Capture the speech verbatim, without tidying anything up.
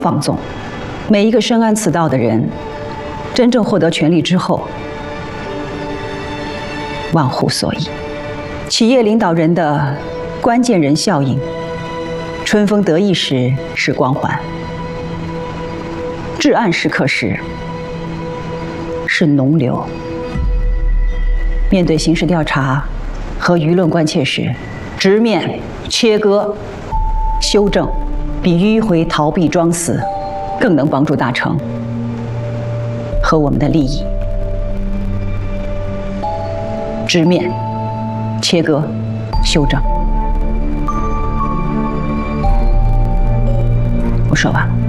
放纵。每一个深谙此道的人，真正获得权力之后，忘乎所以。企业领导人的关键人效应，春风得意时是光环，至暗时刻时是脓瘤。面对刑事调查和舆论关切时，直面、切割、修正，比迂回逃避装死更能帮助达成和我们的利益。直面、切割、修正。我说完了。